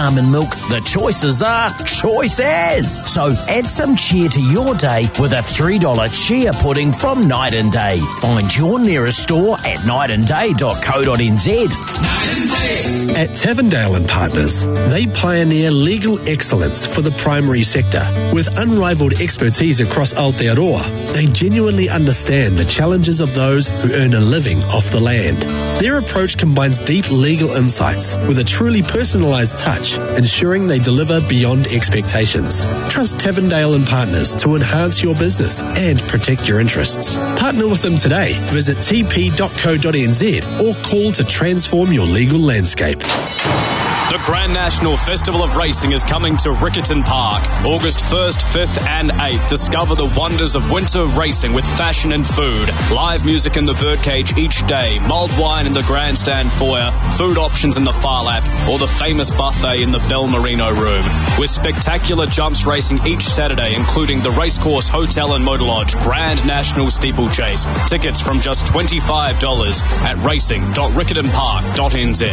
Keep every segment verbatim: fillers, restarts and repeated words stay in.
almond milk, the choices are choices. So add some cheer to your day with a three dollars cheer pudding from Night and Day. Find your nearest store at night and day dot co dot n z. At Tavendale and Partners, they pioneer legal excellence for the primary sector. With unrivaled expertise across Aotearoa, they genuinely understand the challenges of those who earn a living off the land. Their approach combines deep legal insights with a truly personalised touch, ensuring they deliver beyond expectations. Trust Tavendale and Partners to enhance your business and protect your interests. Partner with them today. Visit t p dot co dot n z or call to transform your legal landscape. The Grand National Festival of Racing is coming to Riccarton Park, August first, fifth and eighth. Discover the wonders of winter racing with fashion and food. Live music in the birdcage each day, mulled wine in the grandstand foyer, food options in the Far Lap, or the famous buffet in the Bel Merino room. With spectacular jumps racing each Saturday, including the Racecourse Hotel and Motor Lodge Grand National Steeplechase. Tickets from just twenty-five dollars at racing dot riccarton park dot n z.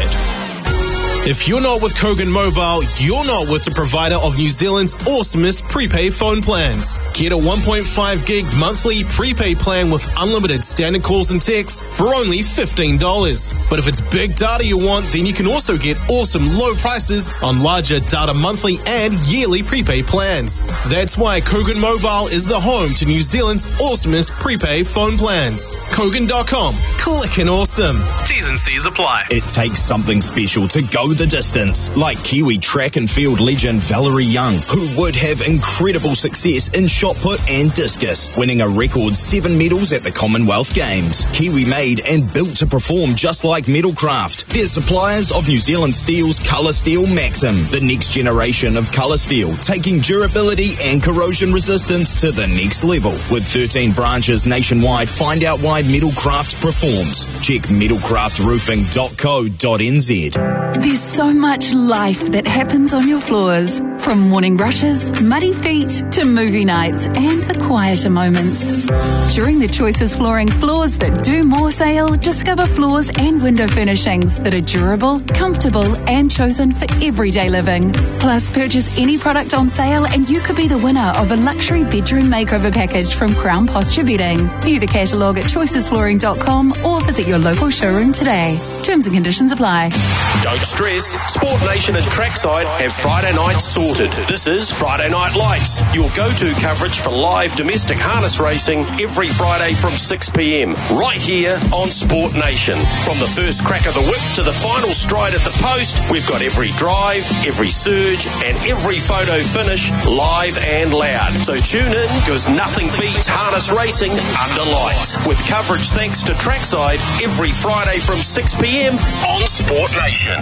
If you're not with Kogan Mobile, you're not with the provider of New Zealand's awesomest prepaid phone plans. Get a one point five gig monthly prepaid plan with unlimited standard calls and texts for only fifteen dollars. But if it's big data you want, then you can also get awesome low prices on larger data monthly and yearly prepaid plans. That's why Kogan Mobile is the home to New Zealand's awesomest prepaid phone plans. Kogan dot com. Clickin' awesome. T's and C's apply. It takes something special to go the distance, like Kiwi track and field legend Valerie Young, who would have incredible success in shot put and discus, winning a record seven medals at the Commonwealth Games. Kiwi made and built to perform just like Metalcraft. They're suppliers of New Zealand Steel's Colour Steel Maxim, the next generation of colour steel, taking durability and corrosion resistance to the next level. With thirteen branches nationwide, find out why Metalcraft performs. Check metalcraft roofing dot co dot n z. There's so much life that happens on your floors. From morning brushes, muddy feet, to movie nights and the quieter moments. During the Choices Flooring Floors That Do More sale, discover floors and window furnishings that are durable, comfortable and chosen for everyday living. Plus, purchase any product on sale and you could be the winner of a luxury bedroom makeover package from Crown Posture Bedding. View the catalogue at choices flooring dot com or visit your local showroom today. Terms and conditions apply. Don't stress, Sport Nation and Trackside have Friday nights sorted. This is Friday Night Lights, your go-to coverage for live domestic harness racing every Friday from six p m, right here on Sport Nation. From the first crack of the whip to the final stride at the post, we've got every drive, every surge and every photo finish live and loud. So tune in, because nothing beats harness racing under lights. With coverage thanks to Trackside every Friday from six p m on Sport Nation.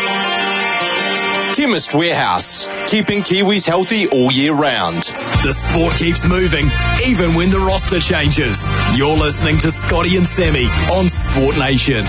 Chemist Warehouse, keeping Kiwis healthy all year round. The sport keeps moving, even when the roster changes. You're listening to Scotty and Sammy on Sport Nation.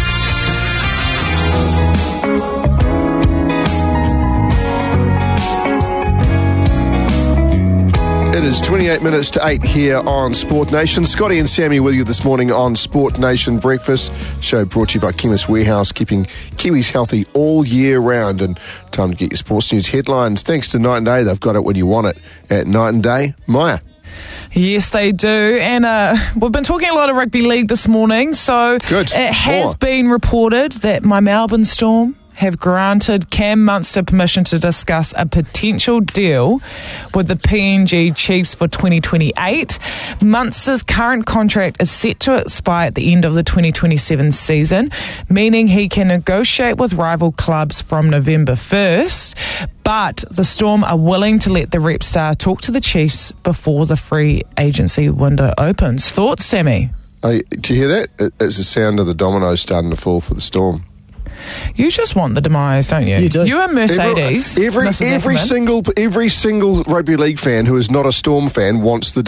It is twenty-eight minutes to eight here on Sport Nation. Scotty and Sammy with you this morning on Sport Nation Breakfast. Show brought to you by Chemist Warehouse, keeping Kiwis healthy all year round. And time to get your sports news headlines. Thanks to Night and Day, they've got it when you want it at Night and Day. Maya. Yes, they do. And uh, we've been talking a lot of rugby league this morning. So Good. It has More. been reported that my Melbourne Storm have granted Cam Munster permission to discuss a potential deal with the P N G Chiefs for twenty twenty-eight. Munster's current contract is set to expire at the end of the twenty twenty-seven season, meaning he can negotiate with rival clubs from November first. But the Storm are willing to let the rep star talk to the Chiefs before the free agency window opens. Thoughts, Sammy? Uh, do you hear that? It, it's the sound of the dominoes starting to fall for the Storm. You just want the demise, don't you? You do. You and Mercedes. Every every, every single every single rugby league fan who is not a Storm fan wants the